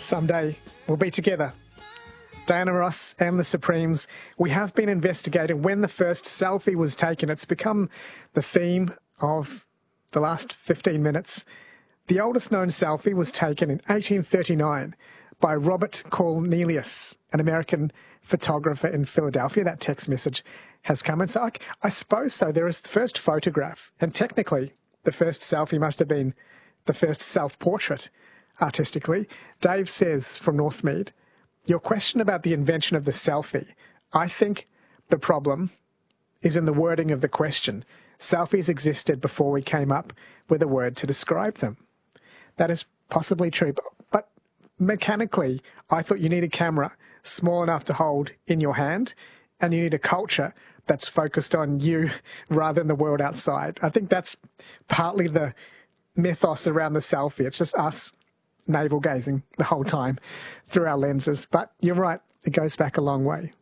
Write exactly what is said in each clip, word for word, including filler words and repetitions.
Someday we'll be together. Diana Ross and the Supremes, we have been investigating when the first selfie was taken. It's become the theme of the last fifteen minutes. The oldest known selfie was taken in eighteen thirty-nine by Robert Cornelius, an American photographer in Philadelphia. That text message has come. And so I, I suppose so. There is the first photograph, and technically the first selfie must have been the first self-portrait artistically. Dave says from Northmead, your question about the invention of the selfie, I think the problem is in the wording of the question. Selfies existed before we came up with a word to describe them. That is possibly true, but mechanically, I thought you need a camera small enough to hold in your hand, and you need a culture that's focused on you rather than the world outside. I think that's partly the mythos around the selfie. It's just us navel-gazing the whole time through our lenses. But you're right, it goes back a long way.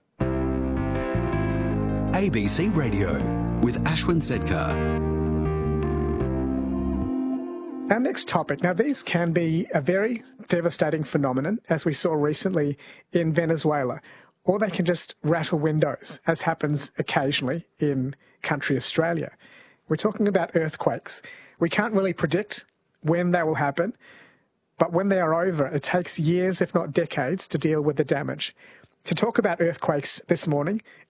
A B C Radio with Ashwin Sedkar. Our next topic. Now, these can be a very devastating phenomenon, as we saw recently in Venezuela, or they can just rattle windows, as happens occasionally in country Australia. We're talking about earthquakes. We can't really predict when they will happen, but when they are over, it takes years, if not decades, to deal with the damage. To talk about earthquakes this morning